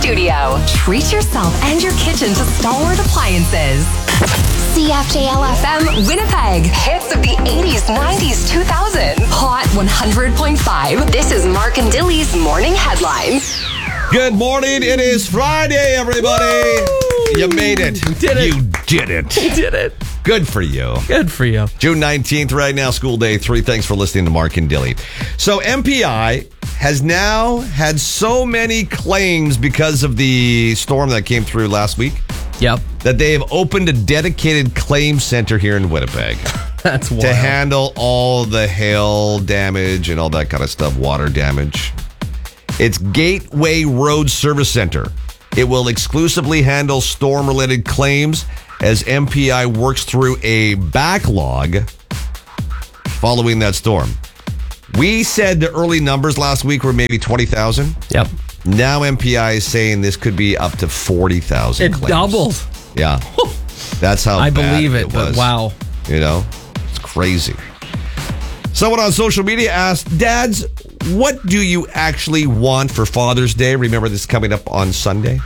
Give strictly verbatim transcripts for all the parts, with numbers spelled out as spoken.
studio. Treat yourself and your kitchen to Stalwart Appliances. C F J L F M Winnipeg. Hits of the eighties, nineties, two thousands. Hot one hundred point five. This is Mark and Dilly's Morning Headlines. Good morning. It is Friday, everybody. Woo! You made it. We did it. You did it. We did it. Good for you. Good for you. June nineteenth, right now, school day three. Thanks for listening to Mark and Dilly. So M P I has now had so many claims because of the storm that came through last week. Yep. That they have opened a dedicated claim center here in Winnipeg. That's wild. To handle all the hail damage and all that kind of stuff, water damage. It's Gateway Road Service Center. It will exclusively handle storm-related claims as M P I works through a backlog following that storm. We said the early numbers last week were maybe twenty thousand. Yep. Now M P I is saying this could be up to forty thousand It claims. doubled. Yeah. That's how I bad believe it, it but was. wow. You know, it's crazy. Someone on social media asked, Dads, what do you actually want for Father's Day? Remember, this is coming up on Sunday.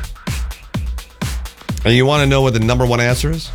And you want to know what the number one answer is?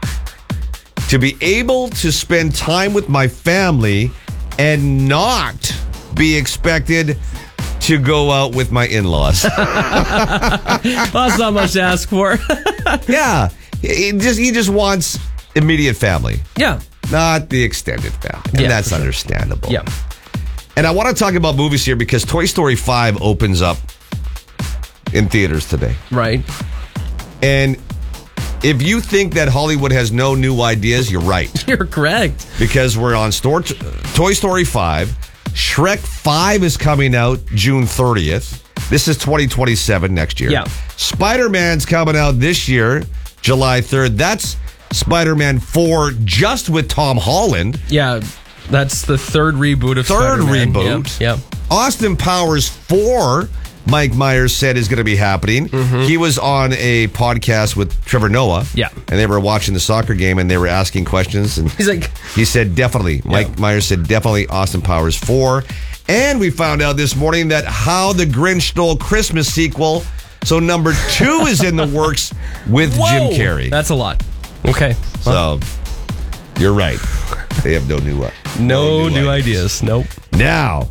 To be able to spend time with my family and not be expected to go out with my in-laws. Well, that's not much to ask for. Yeah. He just, he just wants immediate family. Yeah. Not the extended family. And Yeah, that's for sure. understandable. Yeah. And I want to talk about movies here because Toy Story five opens up in theaters today. Right. And if you think that Hollywood has no new ideas, you're right. You're correct. Because we're on store t- Toy Story five. Shrek five is coming out June thirtieth. This is twenty twenty-seven, next year. Yeah. Spider-Man's coming out this year, July third. That's Spider-Man four just with Tom Holland. Yeah. That's the third reboot of Third Spider-Man. reboot. Yep. Yep. Austin Powers four, Mike Myers said, is going to be happening. Mm-hmm. He was on a podcast with Trevor Noah. Yeah. And they were watching the soccer game and they were asking questions. And He's like, he said, definitely. Mike Myers said, definitely Austin Powers four. And we found out this morning that How the Grinch Stole Christmas sequel. So number two is in the works with whoa, Jim Carrey. That's a lot. Okay. So you're right. They have no new uh, No, new ideas. Nope. Now,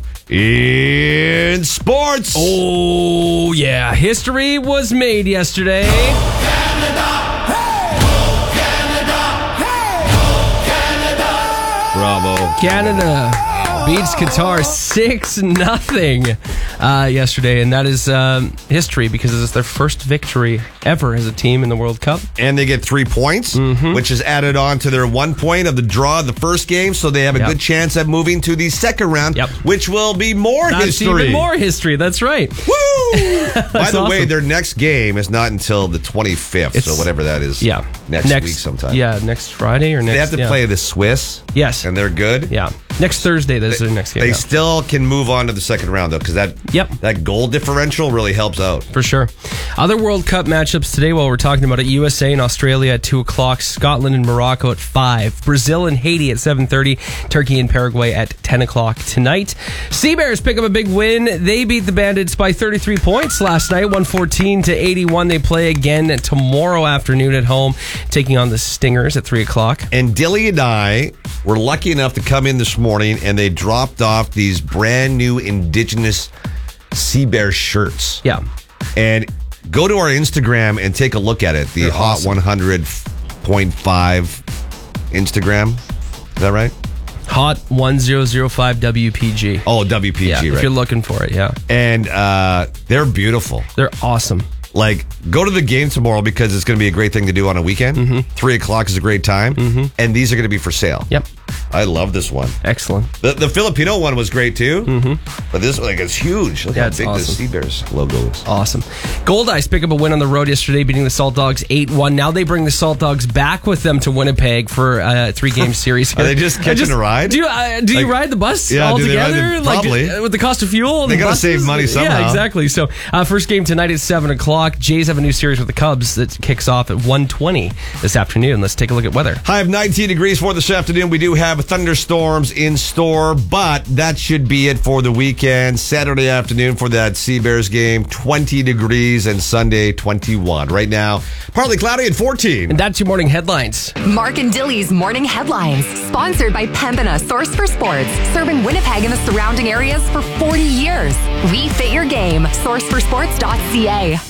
in sports. Oh, yeah. History was made yesterday. Bravo. Canada beats Qatar six nothing uh, yesterday, and that is um, history because it's their first victory ever as a team in the World Cup. And they get three points, Mm-hmm. which is added on to their one point of the draw of the first game, so they have a Yep. good chance at moving to the second round, Yep. which will be more That's history. even more history. That's right. Woo! By the way, awesome. their next game is not until the twenty-fifth, so It's- whatever that is. Yeah. Next, week sometime. Yeah, next Friday or next. They have to yeah. play the Swiss. Yes. And they're good. Yeah. Next Thursday, that's their next game. They yeah. still can move on to the second round, though, because that, Yep. that goal differential really helps out. For sure. Other World Cup matchups today while we're talking about it. U S A and Australia at two o'clock. Scotland and Morocco at five. Brazil and Haiti at seven thirty. Turkey and Paraguay at ten o'clock tonight. Sea Bears pick up a big win. They beat the Bandits by thirty-three points last night. one fourteen to eighty-one. They play again tomorrow afternoon at home, taking on the Stingers at three o'clock. And Dilly and I were lucky enough to come in this morning and they dropped off these brand new Indigenous Sea Bear shirts. Yeah. And go to our Instagram and take a look at it. The They're Hot awesome. one hundred point five Instagram. Is that right? Hot one thousand five W P G. Oh, W P G, Yeah, if right. you're looking for it, yeah. And uh, they're beautiful. They're awesome. Like, go to the game tomorrow because it's going to be a great thing to do on a weekend. Mm-hmm. Three o'clock is a great time. Mm-hmm. And these are going to be for sale. Yep. I love this one. Excellent. The, the Filipino one was great too, mm-hmm. but this like it's huge. Look Yeah, how it's big the awesome. Sea Bears logo is. Awesome. Gold Ice pick up a win on the road yesterday, beating the Salt Dogs eight one. Now they bring the Salt Dogs back with them to Winnipeg for a three-game series. Are they just catching I just- a ride? Do you, uh, do you Like- ride the bus Yeah, all do they ride together? the- like, probably. uh, with the cost of fuel? And They the gotta buses? save money somehow. Yeah, exactly. So uh, first game tonight is seven o'clock. Jays have a new series with the Cubs that kicks off at one twenty this afternoon. Let's take a look at weather. High of nineteen degrees for this afternoon. We do have have thunderstorms in store, but that should be it for the weekend. Saturday afternoon for that Sea Bears game, twenty degrees, and Sunday, twenty-one. Right now, partly cloudy and fourteen. And that's your morning headlines. Mark and Dilly's Morning Headlines, sponsored by Pembina Source for Sports, serving Winnipeg and the surrounding areas for forty years. We fit your game. source for sports dot c a.